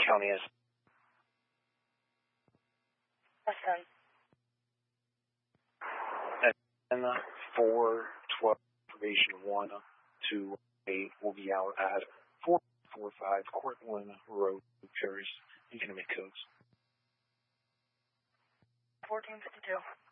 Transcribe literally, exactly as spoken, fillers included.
County is. Less than. And four twelve probation one two eight will be out at four four five Cortland Road, Paris. You can make codes. fourteen fifty-two.